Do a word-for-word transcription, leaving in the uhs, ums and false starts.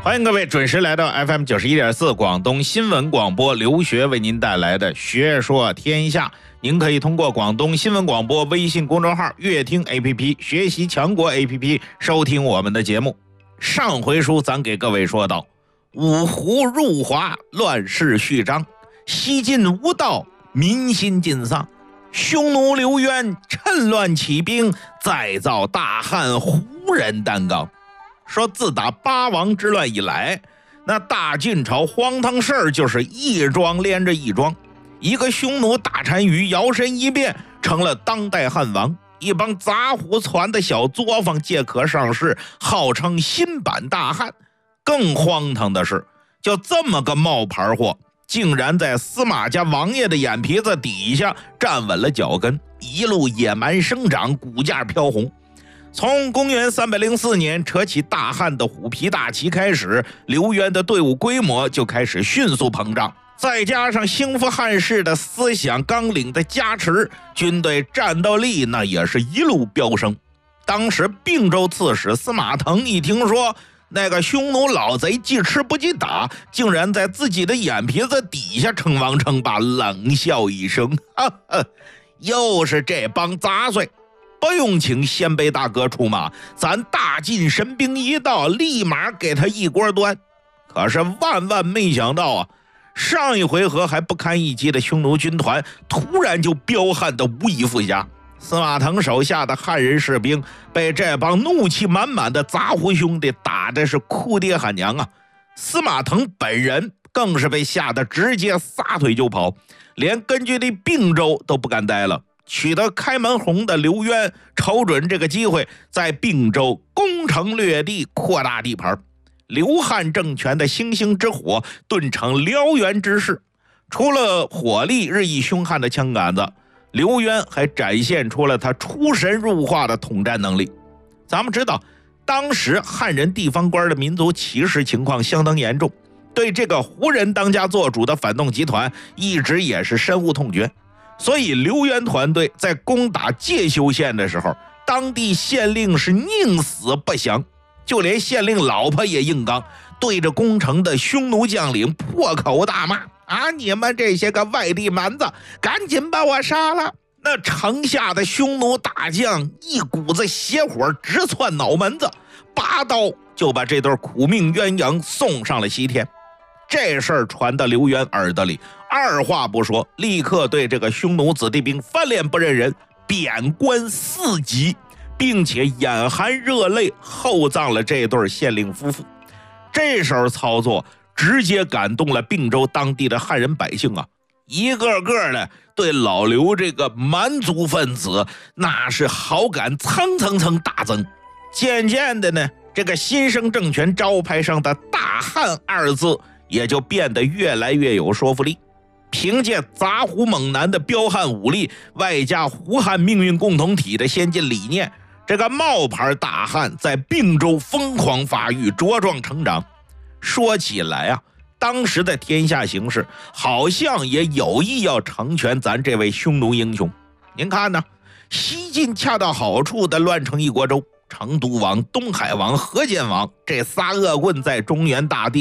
欢迎各位准时来到 F M 九十一点四 广东新闻广播，刘学为您带来的学说天下。您可以通过广东新闻广播微信公众号、乐听 A P P、学习强国 A P P 收听我们的节目。上回书咱给各位说到，五胡入华，乱世序章，西晋无道，民心尽丧。匈奴刘渊趁乱起兵，再造大汉，胡人担纲。说自打八王之乱以来，那大晋朝荒唐事儿就是一桩连着一桩。一个匈奴大单于摇身一变成了当代汉王，一帮杂胡攒的小作坊借壳上市，号称新版大汉。更荒唐的是，就这么个冒牌货，竟然在司马家王爷的眼皮子底下站稳了脚跟，一路野蛮生长，股价飘红。从公元三百零四年扯起大汉的虎皮大旗开始，刘渊的队伍规模就开始迅速膨胀，再加上兴复汉室的思想纲领的加持，军队战斗力那也是一路飙升。当时并州刺史司马腾一听说那个匈奴老贼既吃不记打，竟然在自己的眼皮子底下称王称霸，冷笑一声，哈哈，又是这帮杂碎，不用请鲜卑大哥出马，咱大晋神兵一到，立马给他一锅端。可是万万没想到啊，上一回合还不堪一击的匈奴军团突然就彪悍的无以复加。司马腾手下的汉人士兵被这帮怒气满满的杂胡兄弟打的是哭爹喊娘啊！司马腾本人更是被吓得直接撒腿就跑，连根据地并州都不敢待了。取得开门红的刘渊瞅准这个机会，在并州攻城略地，扩大地盘。刘汉政权的星星之火顿成燎原之势。除了火力日益凶悍的枪杆子，刘渊还展现出了他出神入化的统战能力。咱们知道，当时汉人地方官的民族歧视情况相当严重，对这个胡人当家做主的反动集团一直也是深恶痛绝。所以刘渊团队在攻打介休县的时候，当地县令是宁死不降，就连县令老婆也硬刚，对着攻城的匈奴将领破口大骂啊！你们这些个外地蛮子，赶紧把我杀了！那城下的匈奴大将一股子邪火直窜脑门子，拔刀就把这对苦命鸳鸯送上了西天。这事儿传到刘渊耳朵里，二话不说，立刻对这个匈奴子弟兵翻脸不认人，贬官四级，并且眼含热泪厚葬了这对县令夫妇。这手操作直接感动了并州当地的汉人百姓啊，一个个的对老刘这个蛮族分子那是好感蹭蹭蹭大增。渐渐的呢，这个新生政权招牌上的大汉二字也就变得越来越有说服力。凭借杂胡猛男的彪悍武力，外加胡汉命运共同体的先进理念，这个冒牌大汉在并州疯狂发育，茁壮成长。说起来啊，当时的天下形势好像也有意要成全咱这位匈奴英雄。您看呢，西晋恰到好处的乱成一国州，成都王、东海王、河间王这仨恶棍在中原大地